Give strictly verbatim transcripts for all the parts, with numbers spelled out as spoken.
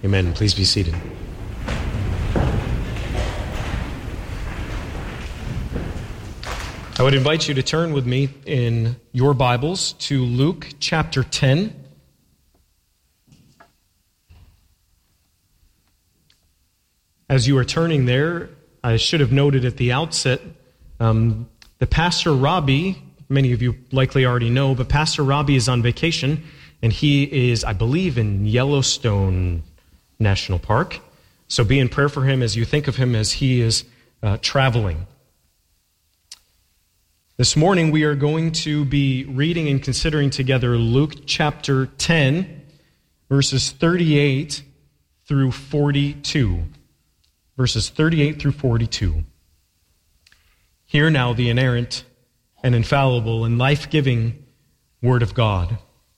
Amen. Please be seated. I would invite you to turn with me in your Bibles to Luke chapter ten. As you are turning there, I should have noted at the outset, um, the Pastor Robbie, many of you likely already know, but Pastor Robbie is on vacation, and he is, I believe, in Yellowstone National Park. So be in prayer for him as you think of him as he is uh, traveling. This morning we are going to be reading and considering together Luke chapter ten, verses thirty-eight through forty-two. Verses thirty-eight through forty-two. Hear now the inerrant and infallible and life-giving Word of God.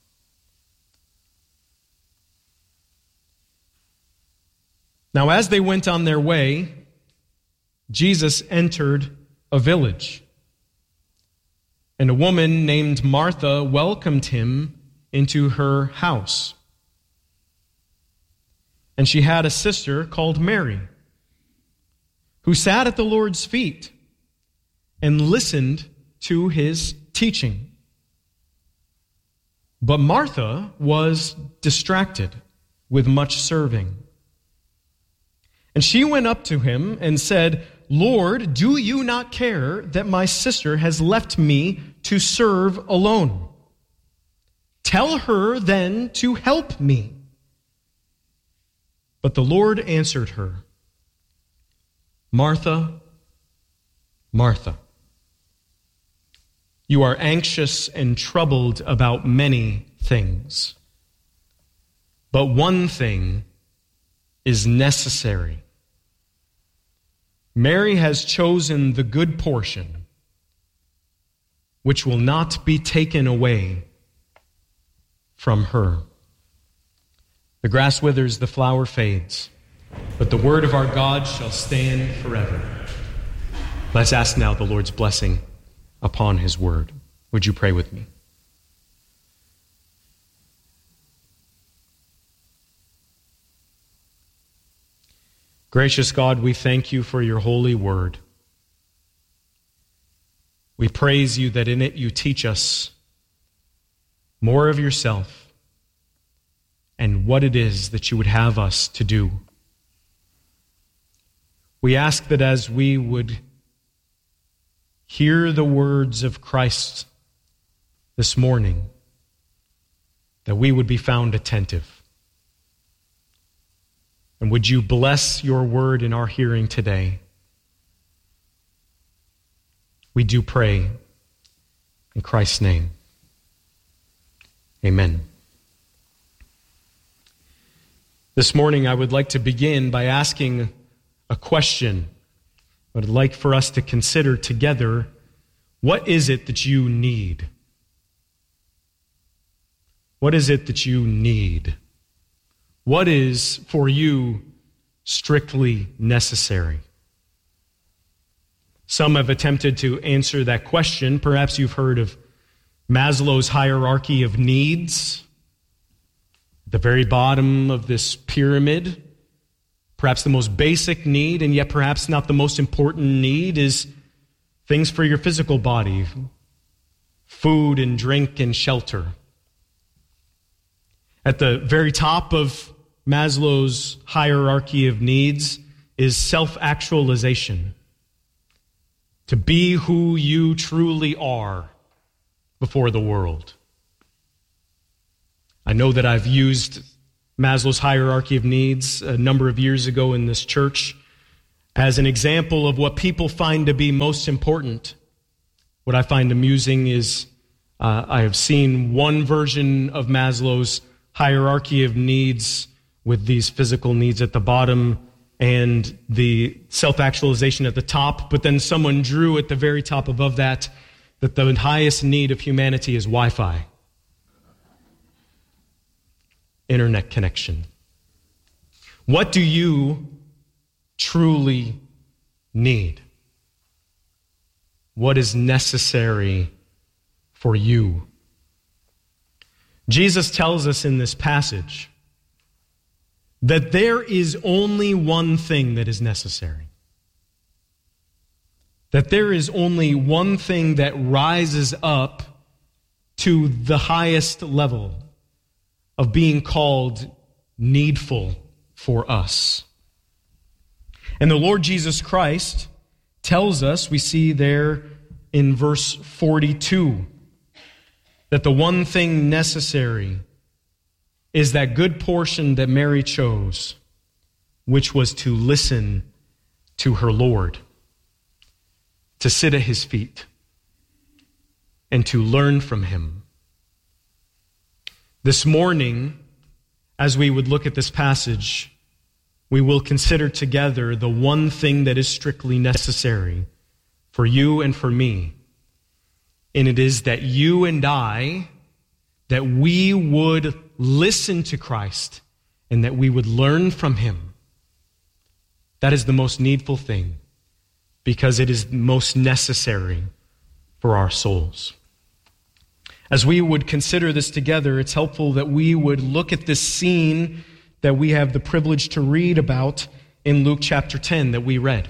Now as they went on their way, Jesus entered a village. And a woman named Martha welcomed him into her house. And she had a sister called Mary, who sat at the Lord's feet and listened to his teaching. But Martha was distracted with much serving. And she went up to him and said, "Lord, do you not care that my sister has left me to serve alone? Tell her then to help me." But the Lord answered her, "Martha, Martha, you are anxious and troubled about many things, but one thing is necessary. Mary has chosen the good portion, which will not be taken away from her." The grass withers, the flower fades, but the word of our God shall stand forever. Let's ask now the Lord's blessing upon his word. Would you pray with me? Gracious God, we thank you for your holy word. We praise you that in it you teach us more of yourself and what it is that you would have us to do. We ask that as we would hear the words of Christ this morning, that we would be found attentive. And would you bless your word in our hearing today? We do pray in Christ's name. Amen. This morning I would like to begin by asking a question. I would like for us to consider together, what is it that you need? What is it that you need? What is for you strictly necessary? Some have attempted to answer that question. Perhaps you've heard of Maslow's hierarchy of needs. At the very bottom of this pyramid, perhaps the most basic need, and yet perhaps not the most important need, is things for your physical body, food and drink and shelter. At the very top of Maslow's hierarchy of needs is self-actualization. To be who you truly are before the world. I know that I've used Maslow's hierarchy of needs a number of years ago in this church as an example of what people find to be most important. What I find amusing is uh, I have seen one version of Maslow's hierarchy of needs with these physical needs at the bottom and the self-actualization at the top, but then someone drew at the very top above that that the highest need of humanity is Wi-Fi. Internet connection. What do you truly need? What is necessary for you? Jesus tells us in this passage that there is only one thing that is necessary. That there is only one thing that rises up to the highest level of being called needful for us. And the Lord Jesus Christ tells us, we see there in verse forty-two, that the one thing necessary is that good portion that Mary chose, which was to listen to her Lord, to sit at his feet, and to learn from him. This morning, as we would look at this passage, we will consider together the one thing that is strictly necessary for you and for me. And it is that you and I, that we would listen to Christ and that we would learn from him. That is the most needful thing, because it is most necessary for our souls. As we would consider this together, it's helpful that we would look at this scene that we have the privilege to read about in Luke chapter ten that we read.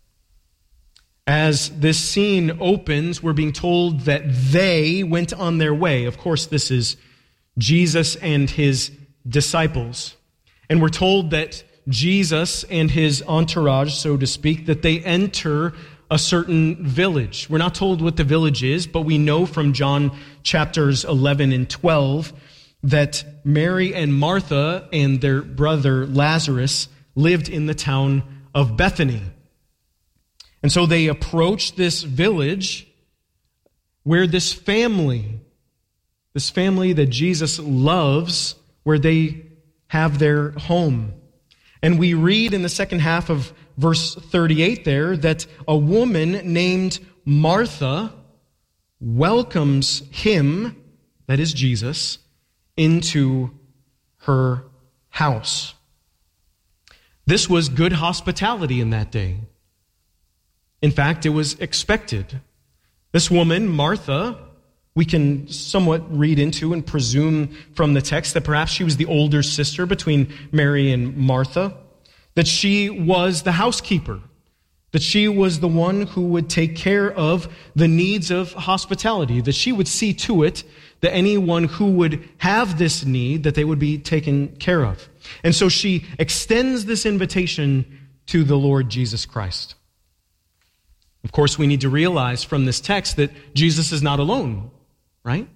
As this scene opens, we're being told that they went on their way. Of course, this is Jesus and his disciples. And we're told that Jesus and his entourage, so to speak, that they enter a certain village. We're not told what the village is, but we know from John chapters eleven and twelve that Mary and Martha and their brother Lazarus lived in the town of Bethany. And so they approach this village where this family, this family that Jesus loves, where they have their home. And we read in the second half of verse thirty-eight there that a woman named Martha welcomes him, that is Jesus, into her house. This was good hospitality in that day. In fact, it was expected. This woman, Martha, we can somewhat read into and presume from the text that perhaps she was the older sister between Mary and Martha, that she was the housekeeper, that she was the one who would take care of the needs of hospitality, that she would see to it that anyone who would have this need, that they would be taken care of. And so she extends this invitation to the Lord Jesus Christ. Of course, we need to realize from this text that Jesus is not alone, right?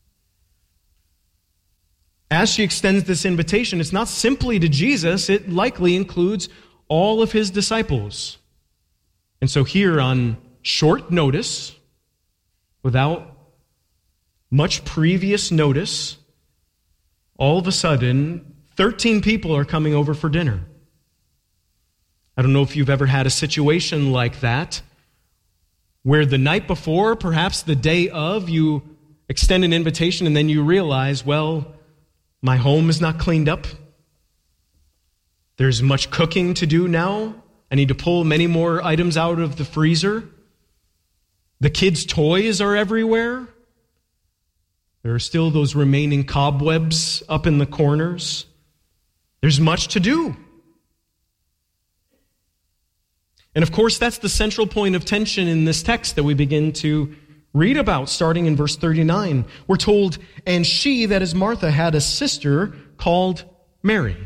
As she extends this invitation, it's not simply to Jesus, it likely includes all of his disciples. And so here on short notice, without much previous notice, all of a sudden, thirteen people are coming over for dinner. I don't know if you've ever had a situation like that, where the night before, perhaps the day of, you extend an invitation and then you realize, well, my home is not cleaned up. There's much cooking to do now. I need to pull many more items out of the freezer. The kids' toys are everywhere. There are still those remaining cobwebs up in the corners. There's much to do. And of course, that's the central point of tension in this text that we begin to read about, starting in verse thirty-nine. We're told, and she, that is Martha, had a sister called Mary.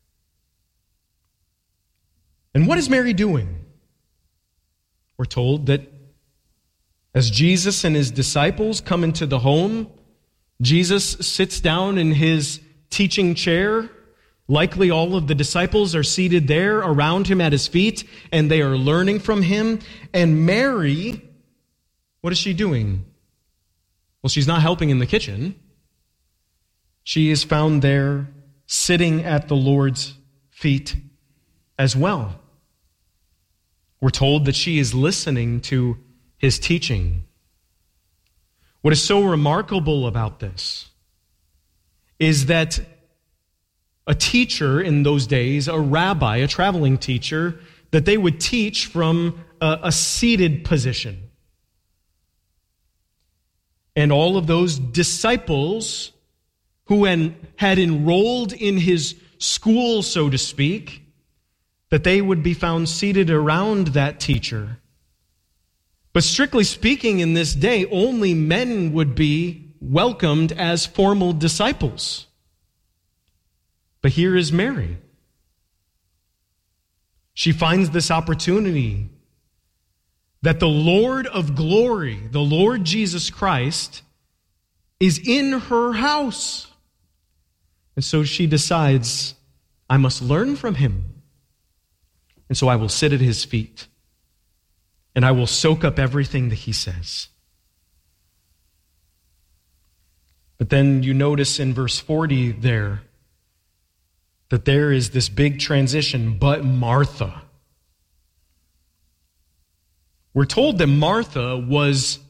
And what is Mary doing? We're told that as Jesus and his disciples come into the home, Jesus sits down in his teaching chair. Likely all of the disciples are seated there around him at his feet, and they are learning from him. And Mary, what is she doing? Well, she's not helping in the kitchen. She is found there sitting at the Lord's feet as well. We're told that she is listening to his teaching. What is so remarkable about this is that a teacher in those days, a rabbi, a traveling teacher, that they would teach from a, a seated position. And all of those disciples who had enrolled in his school, so to speak, that they would be found seated around that teacher. But strictly speaking, in this day, only men would be welcomed as formal disciples. But here is Mary. She finds this opportunity that the Lord of glory, the Lord Jesus Christ, is in her house. And so she decides, I must learn from him. And so I will sit at his feet, and I will soak up everything that he says. But then you notice in verse forty there that there is this big transition, but Martha. We're told that Martha was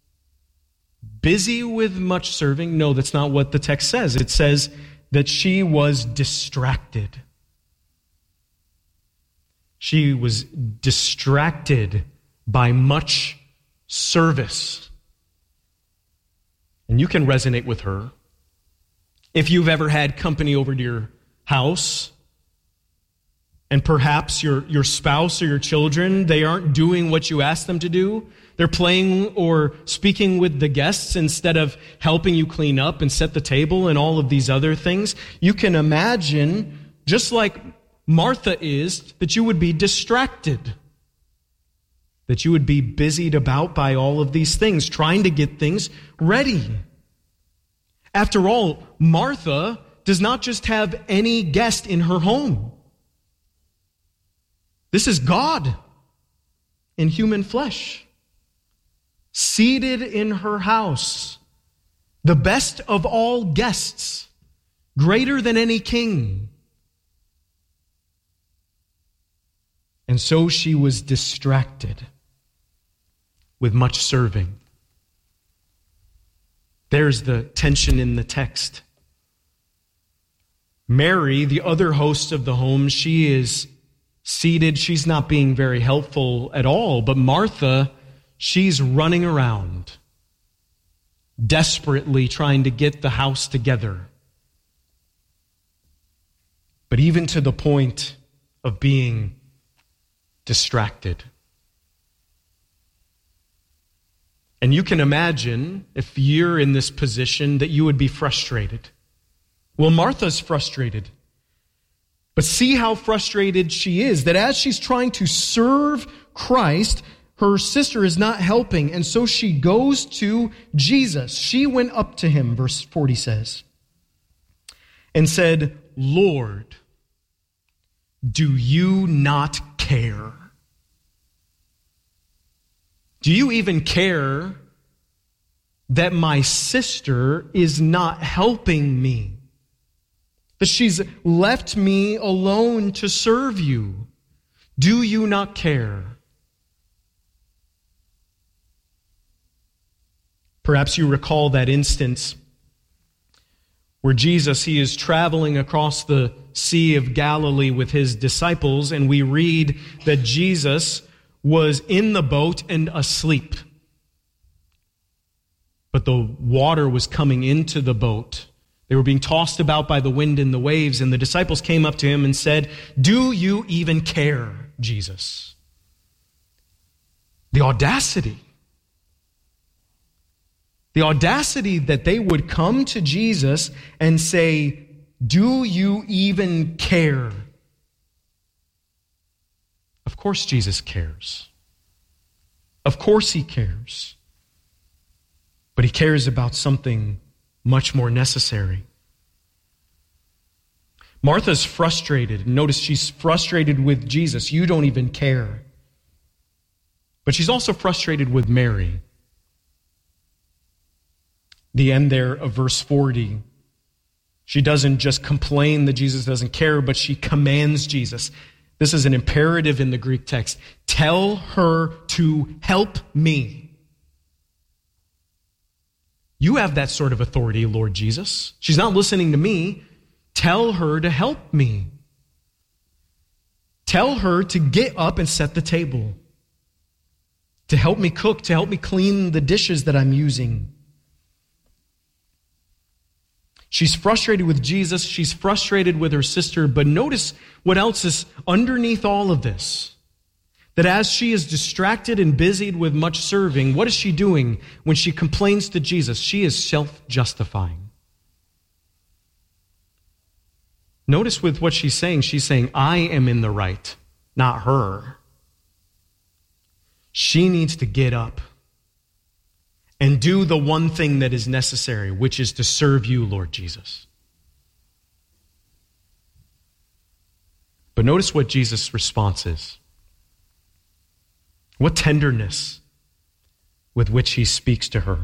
busy with much serving. No, that's not what the text says. It says that she was distracted. She was distracted by much service. And you can resonate with her. If you've ever had company over to your house, and perhaps your, your spouse or your children, they aren't doing what you asked them to do. They're playing or speaking with the guests instead of helping you clean up and set the table and all of these other things. You can imagine, just like Martha is, that you would be distracted. That you would be busied about by all of these things, trying to get things ready. After all, Martha does not just have any guest in her home. This is God in human flesh, seated in her house, the best of all guests, greater than any king. And so she was distracted with much serving. There's the tension in the text. Mary, the other host of the home, she is seated. She's not being very helpful at all. But Martha, she's running around, desperately trying to get the house together. But even to the point of being distracted. And you can imagine, if you're in this position, that you would be frustrated. Well, Martha's frustrated. But see how frustrated she is, that as she's trying to serve Christ, her sister is not helping. And so she goes to Jesus. She went up to him, verse forty says, and said, Lord, do you not care? Do you even care that my sister is not helping me? That she's left me alone to serve you? Do you not care? Perhaps you recall that instance where Jesus, he is traveling across the Sea of Galilee with his disciples, and we read that Jesus was in the boat and asleep. But the water was coming into the boat. They were being tossed about by the wind and the waves, and the disciples came up to him and said, do you even care, Jesus? The audacity. The audacity that they would come to Jesus and say, do you even care? Of course Jesus cares. Of course he cares. But he cares about something much more necessary. Martha's frustrated. Notice she's frustrated with Jesus. You don't even care. But she's also frustrated with Mary. The end there of verse forty. She doesn't just complain that Jesus doesn't care, but she commands Jesus. This is an imperative in the Greek text. Tell her to help me. You have that sort of authority, Lord Jesus. She's not listening to me. Tell her to help me. Tell her to get up and set the table. To help me cook, to help me clean the dishes that I'm using. She's frustrated with Jesus. She's frustrated with her sister. But notice what else is underneath all of this. That as she is distracted and busied with much serving, what is she doing when she complains to Jesus? She is self-justifying. Notice with what she's saying, she's saying, I am in the right, not her. She needs to get up and do the one thing that is necessary, which is to serve you, Lord Jesus. But notice what Jesus' response is. What tenderness with which he speaks to her.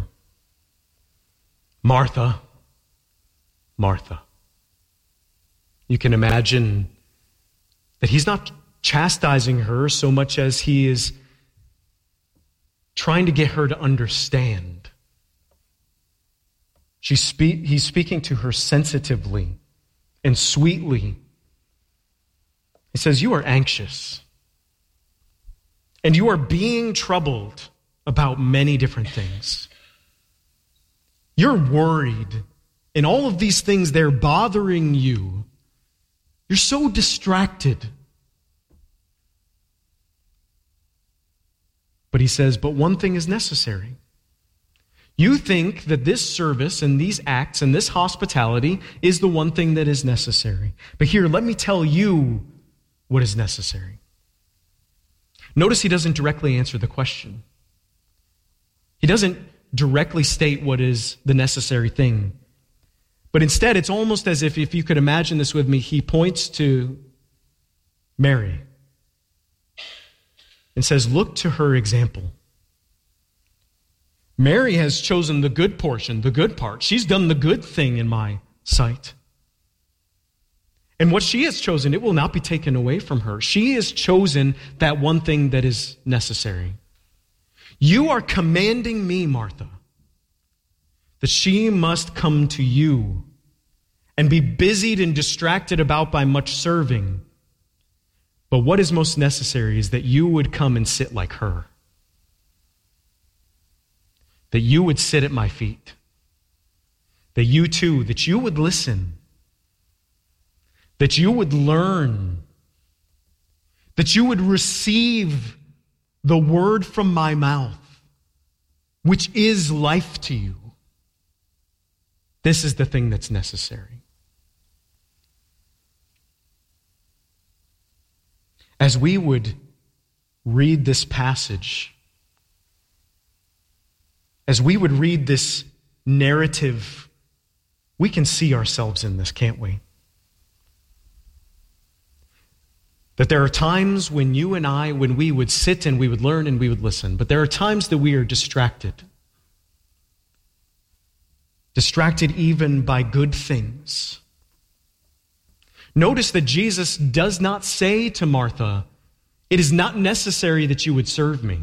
Martha, Martha. You can imagine that he's not chastising her so much as he is trying to get her to understand. She's spe- he's speaking to her sensitively and sweetly. He says, you are anxious. And you are being troubled about many different things. You're worried. And all of these things, they're bothering you. You're so distracted. But he says, but one thing is necessary. You think that this service and these acts and this hospitality is the one thing that is necessary. But here, let me tell you what is necessary. Notice he doesn't directly answer the question. He doesn't directly state what is the necessary thing. But instead, it's almost as if, if you could imagine this with me, he points to Mary and says, look to her example. Mary has chosen the good portion, the good part. She's done the good thing in my sight. And what she has chosen, it will not be taken away from her. She has chosen that one thing that is necessary. You are commanding me, Martha, that she must come to you and be busied and distracted about by much serving. But what is most necessary is that you would come and sit like her. That you would sit at my feet. That you too, that you would listen. That you would learn. That you would receive the word from my mouth, which is life to you. This is the thing that's necessary. As we would read this passage, as we would read this narrative, we can see ourselves in this, can't we? That there are times when you and I, when we would sit and we would learn and we would listen, but there are times that we are distracted. Distracted even by good things. Notice that Jesus does not say to Martha, it is not necessary that you would serve me.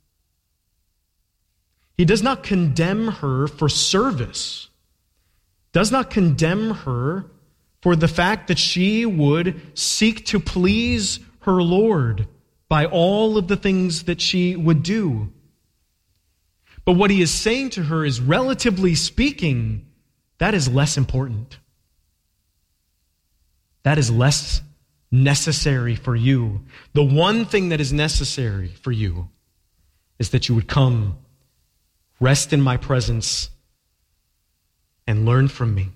He does not condemn her for service. Does not condemn her for the fact that she would seek to please her Lord by all of the things that she would do. But what he is saying to her is, relatively speaking, that is less important. That is less necessary for you. The one thing that is necessary for you is that you would come, rest in my presence, and learn from me.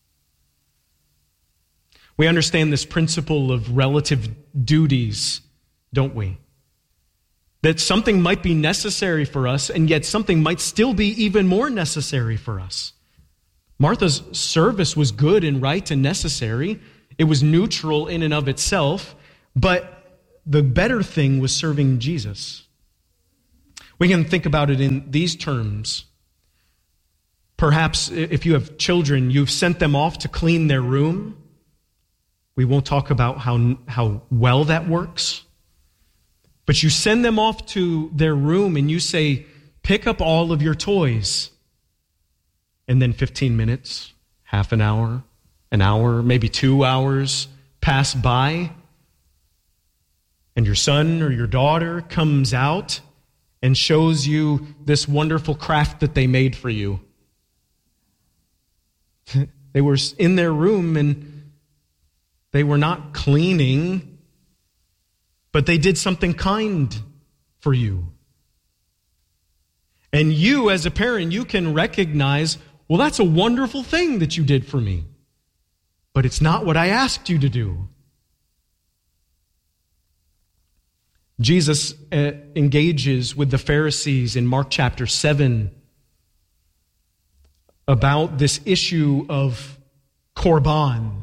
We understand this principle of relative duties, don't we? That something might be necessary for us, and yet something might still be even more necessary for us. Martha's service was good and right and necessary. It was neutral in and of itself, but the better thing was serving Jesus. We can think about it in these terms. Perhaps if you have children, you've sent them off to clean their room. We won't talk about how, how well that works. But you send them off to their room and you say, pick up all of your toys. And then fifteen minutes, half an hour, an hour, maybe two hours pass by. And your son or your daughter comes out and shows you this wonderful craft that they made for you. They were in their room and they were not cleaning, but they did something kind for you. And you, as a parent, you can recognize, well, that's a wonderful thing that you did for me, but it's not what I asked you to do. Jesus uh, engages with the Pharisees in Mark chapter seven about this issue of korban.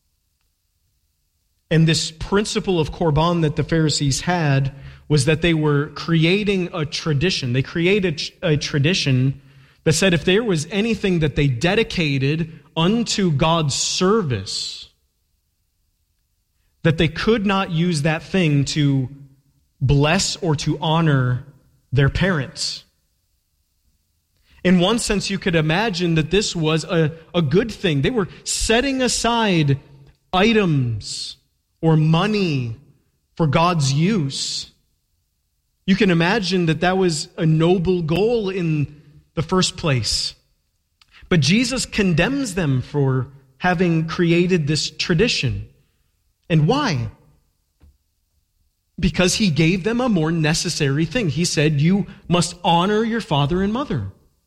And this principle of korban that the Pharisees had was that they were creating a tradition. They created a tradition that said if there was anything that they dedicated unto God's service, that they could not use that thing to bless or to honor their parents. In one sense, you could imagine that this was a, a good thing. They were setting aside items or money for God's use. You can imagine that that was a noble goal in the first place. But Jesus condemns them for having created this tradition. And why? Because he gave them a more necessary thing. He said, you must honor your father and mother.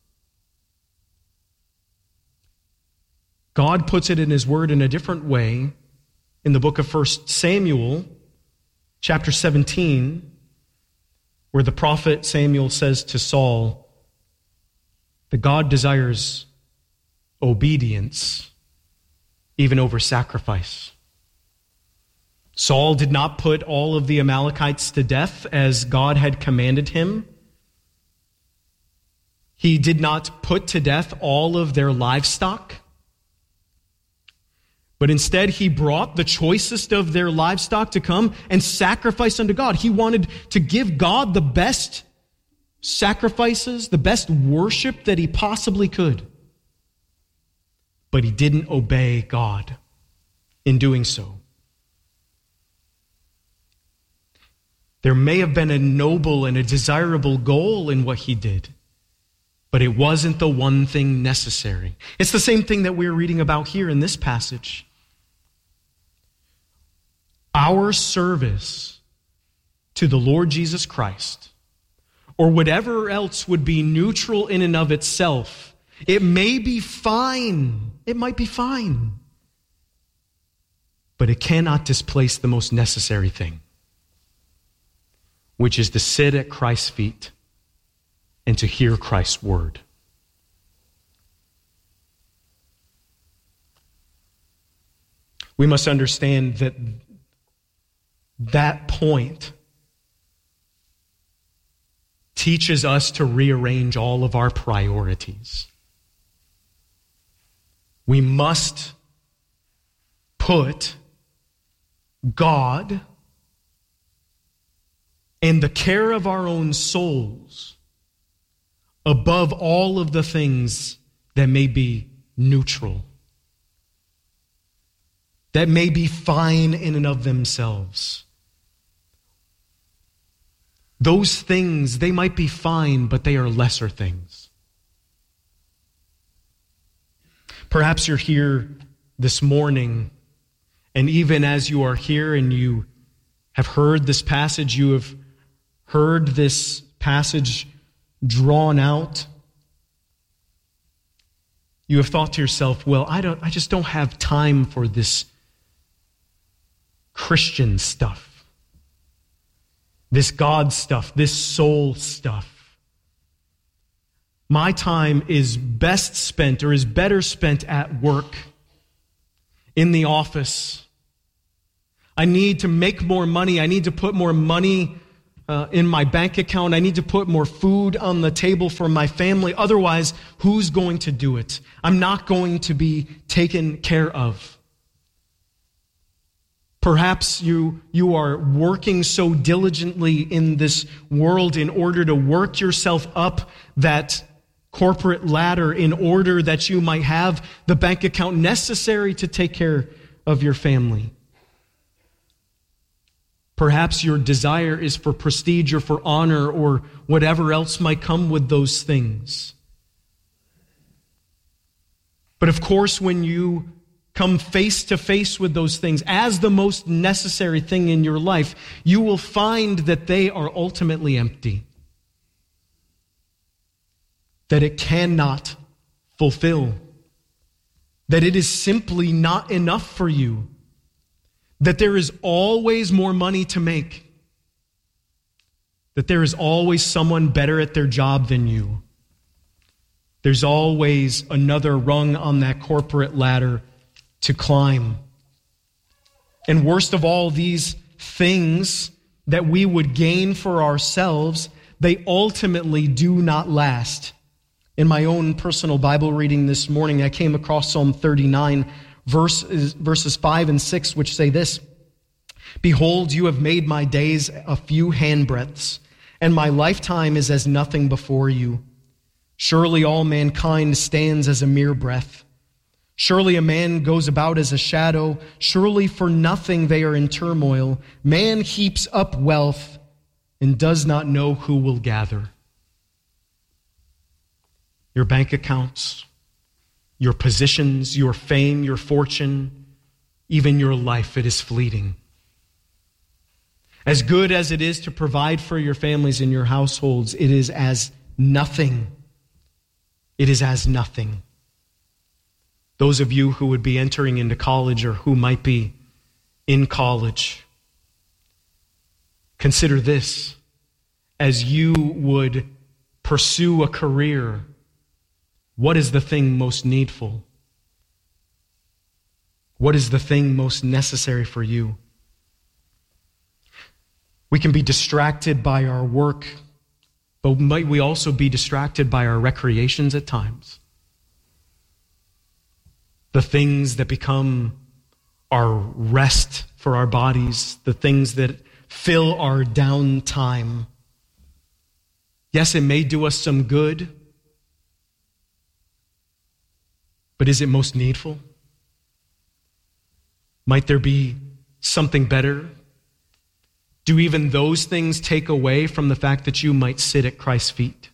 God puts it in his word in a different way in the book of First Samuel, chapter seventeen, where the prophet Samuel says to Saul that God desires obedience even over sacrifice. Saul did not put all of the Amalekites to death as God had commanded him. He did not put to death all of their livestock. But instead, he brought the choicest of their livestock to come and sacrifice unto God. He wanted to give God the best sacrifices, the best worship that he possibly could. But he didn't obey God in doing so. There may have been a noble and a desirable goal in what he did, but it wasn't the one thing necessary. It's the same thing that we're reading about here in this passage. Our service to the Lord Jesus Christ, or whatever else would be neutral in and of itself, it may be fine. It might be fine. But it cannot displace the most necessary thing, which is to sit at Christ's feet and to hear Christ's word. We must understand that that point teaches us to rearrange all of our priorities. We must put God and the care of our own souls above all of the things that may be neutral, that may be fine in and of themselves. Those things, they might be fine, but they are lesser things. Perhaps you're here this morning, and even as you are here and you have heard this passage, you have heard this passage drawn out, you have thought to yourself, well, I don't I just don't have time for this Christian stuff. This God stuff, this soul stuff. My time is best spent or is better spent at work, in the office. I need to make more money. I need to put more money uh, in my bank account. I need to put more food on the table for my family. Otherwise, who's going to do it? I'm not going to be taken care of. Perhaps you, you are working so diligently in this world in order to work yourself up that corporate ladder in order that you might have the bank account necessary to take care of your family. Perhaps your desire is for prestige or for honor or whatever else might come with those things. But of course, when you come face to face with those things as the most necessary thing in your life, you will find that they are ultimately empty. That it cannot fulfill. That it is simply not enough for you. That there is always more money to make. That there is always someone better at their job than you. There's always another rung on that corporate ladder to climb. And worst of all, these things that we would gain for ourselves, they ultimately do not last. In my own personal Bible reading this morning, I came across Psalm thirty-nine, verses, verses five and six, which say this: "Behold, you have made my days a few handbreadths, and my lifetime is as nothing before you. Surely all mankind stands as a mere breath. Surely a man goes about as a shadow. Surely for nothing they are in turmoil. Man heaps up wealth and does not know who will gather." Your bank accounts, your positions, your fame, your fortune, even your life, it is fleeting. As good as it is to provide for your families and your households, it is as nothing. It is as nothing. Those of you who would be entering into college or who might be in college, consider this: as you would pursue a career, what is the thing most needful? What is the thing most necessary for you? We can be distracted by our work, but might we also be distracted by our recreations at times? The things that become our rest for our bodies, the things that fill our downtime. Yes, it may do us some good, but is it most needful? Might there be something better? Do even those things take away from the fact that you might sit at Christ's feet?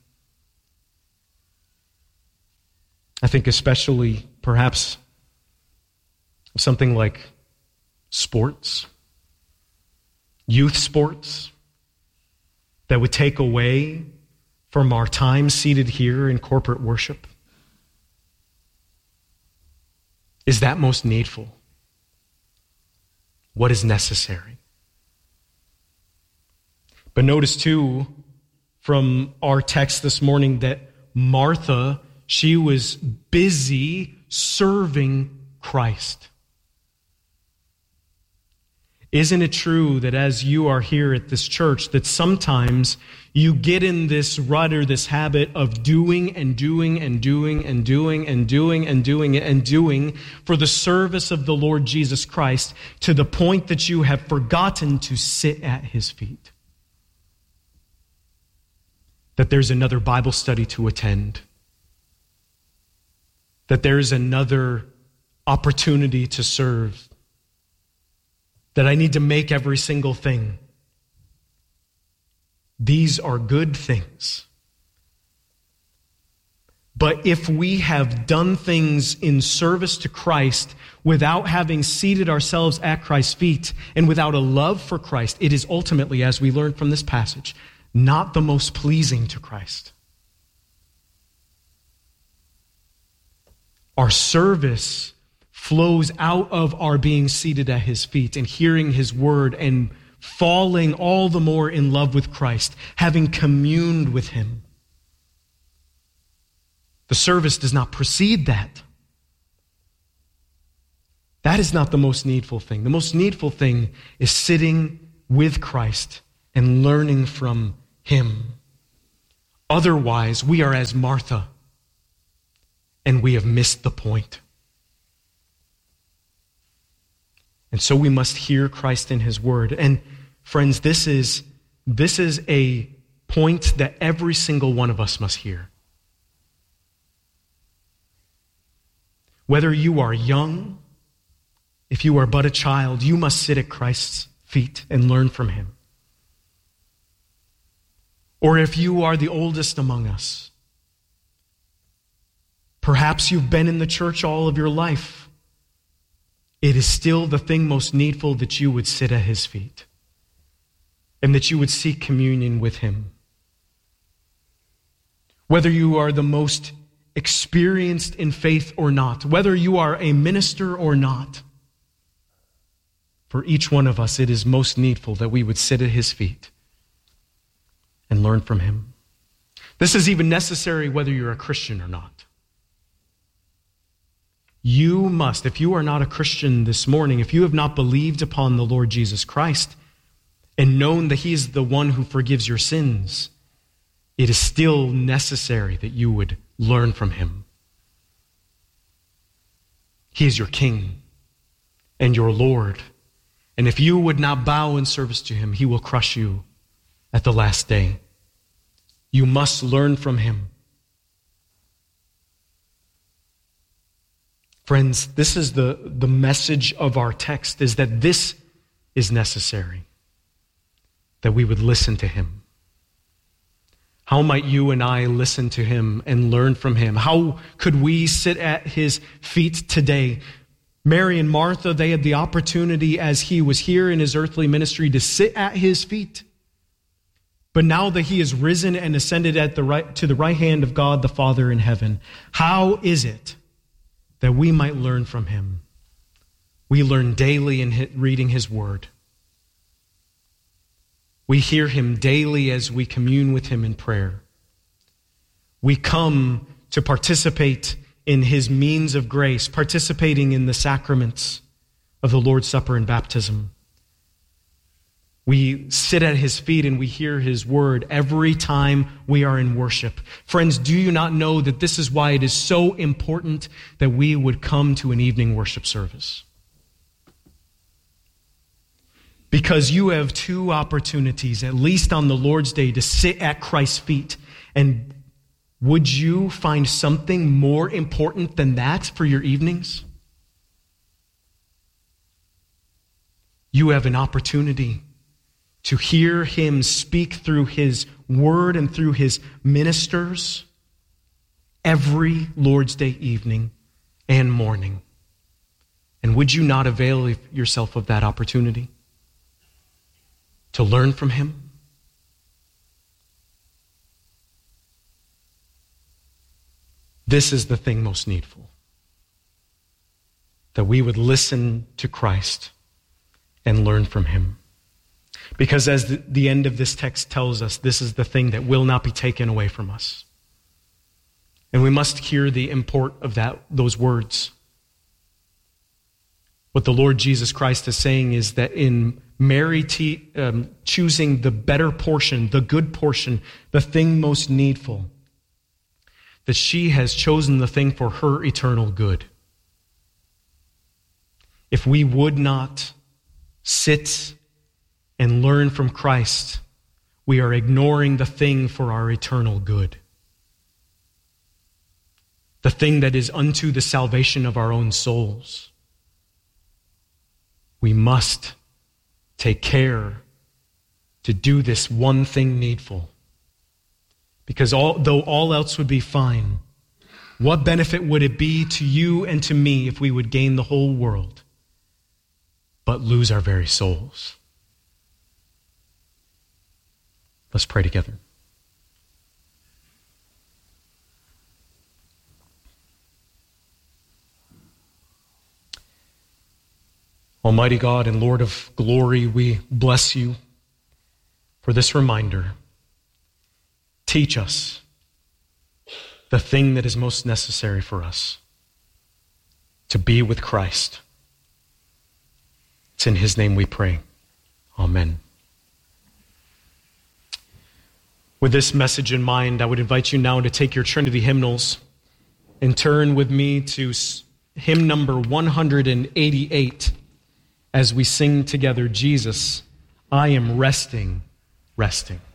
I think especially, perhaps, something like sports, youth sports, that would take away from our time seated here in corporate worship. Is that most needful? What is necessary? But notice too, from our text this morning, that Martha, she was busy serving Christ. Isn't it true that as you are here at this church, that sometimes you get in this rut or this habit of doing and doing and doing and doing and doing and doing and doing for the service of the Lord Jesus Christ, to the point that you have forgotten to sit at his feet? That there's another Bible study to attend. That there's another opportunity to serve. That I need to make every single thing. These are good things. But if we have done things in service to Christ without having seated ourselves at Christ's feet and without a love for Christ, it is ultimately, as we learn from this passage, not the most pleasing to Christ. Our service flows out of our being seated at his feet and hearing his word and falling all the more in love with Christ, having communed with him. The service does not precede that. That is not the most needful thing. The most needful thing is sitting with Christ and learning from him. Otherwise, we are as Martha, and we have missed the point. And so we must hear Christ in his word. And friends, this is, this is a point that every single one of us must hear. Whether you are young, if you are but a child, you must sit at Christ's feet and learn from him. Or if you are the oldest among us, Perhaps you've been in the church all of your life. It is still the thing most needful that you would sit at his feet and that you would seek communion with him. Whether you are the most experienced in faith or not, whether you are a minister or not, for each one of us, it is most needful that we would sit at his feet and learn from him. This is even necessary whether you're a Christian or not. You must, if you are not a Christian this morning, if you have not believed upon the Lord Jesus Christ and known that he is the one who forgives your sins, it is still necessary that you would learn from him. He is your King and your Lord. And if you would not bow in service to him, he will crush you at the last day. You must learn from him. Friends, this is the, the message of our text, is that this is necessary, that we would listen to him. How might you and I listen to him and learn from him? How could we sit at his feet today? Mary and Martha, they had the opportunity as he was here in his earthly ministry to sit at his feet. But now that he is risen and ascended at the right, to the right hand of God the Father in heaven, how is it that we might learn from him? We learn daily in reading his word. We hear him daily as we commune with him in prayer. We come to participate in his means of grace, participating in the sacraments of the Lord's Supper and baptism. We sit at his feet and we hear his word every time we are in worship. Friends, do you not know that this is why it is so important that we would come to an evening worship service? Because you have two opportunities, at least on the Lord's Day, to sit at Christ's feet. And would you find something more important than that for your evenings? You have an opportunity to hear him speak through his word and through his ministers every Lord's Day evening and morning. And would you not avail yourself of that opportunity to learn from him? This is the thing most needful, that we would listen to Christ and learn from him. Because as the, the end of this text tells us, this is the thing that will not be taken away from us. And we must hear the import of that, those words. What the Lord Jesus Christ is saying is that in Mary te- um, choosing the better portion, the good portion, the thing most needful, that she has chosen the thing for her eternal good. If we would not sit and learn from Christ, we are ignoring the thing for our eternal good. The thing that is unto the salvation of our own souls. We must take care to do this one thing needful. Because all, though all else would be fine, what benefit would it be to you and to me if we would gain the whole world, but lose our very souls? Let's pray together. Almighty God and Lord of glory, we bless you for this reminder. Teach us the thing that is most necessary for us, to be with Christ. It's in his name we pray. Amen. With this message in mind, I would invite you now to take your Trinity hymnals and turn with me to hymn number one hundred eighty-eight as we sing together, Jesus, I am resting, resting.